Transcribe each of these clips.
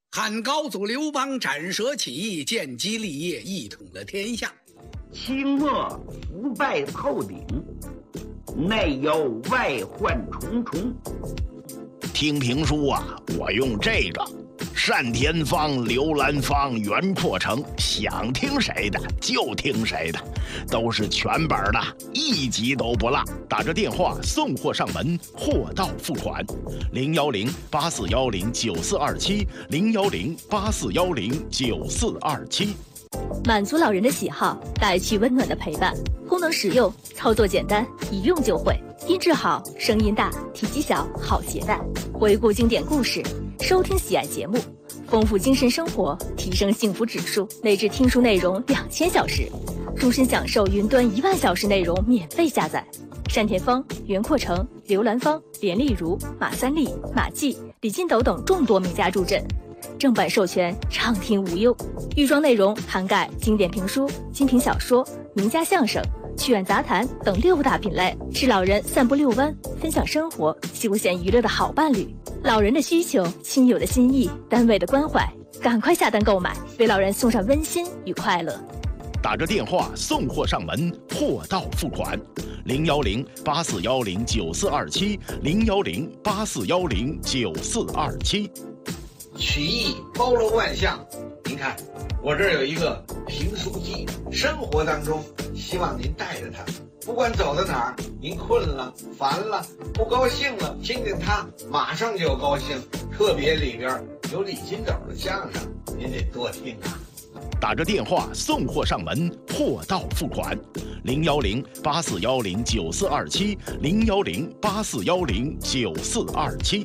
汉高祖刘邦斩蛇起义，建基立业，一统了天下。 清末腐败透顶，内忧外患重重。 听评书啊，我用这个。单田芳、刘兰芳、袁阔成，想听谁的就听谁的，都是全本的，一集都不落。打着电话送货上门，货到付款。010-8410-9427，010-8410-9427。 满足老人的喜好，带去温暖的陪伴。功能实用，操作简单，一用就会。音质好，声音大，体积小，好携带。回顾经典故事，收听喜爱节目，丰富精神生活，提升幸福指数。内置听书内容2000小时，终身享受云端1万小时内容免费下载。单田芳、袁阔成、刘兰芳、连丽如、马三立、马季、李金斗等众多名家助阵，正版授权，畅听无忧。预装内容涵盖经典评书、精品小说、名家相声、趣案杂谈等6大品类，是老人散步遛弯、分享生活、休闲娱乐的好伴侣。老人的需求，亲友的心意，单位的关怀，赶快下单购买，为老人送上温馨与快乐。 打着电话送货上门，货到付款。010-8410-9427，010-8410-9427。 曲艺包罗万象，您看，我这儿有一个评书机，生活当中希望您带着它，不管走到哪儿，您困了、烦了、不高兴了，听听它，马上就高兴。特别里边有李金斗的相声，您得多听啊。 打着电话送货上门，货到付款。010-8410-9427，010-8410-9427。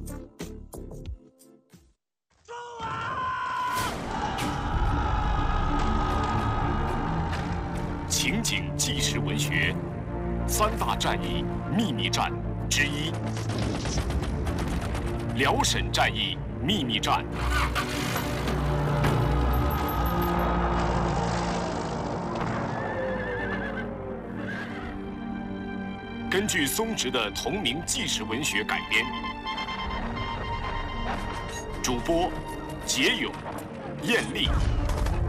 情景纪实文学3大战役秘密战之一，辽沈战役秘密战。根据松植的同名纪实文学改编，主播：杰勇、艳丽、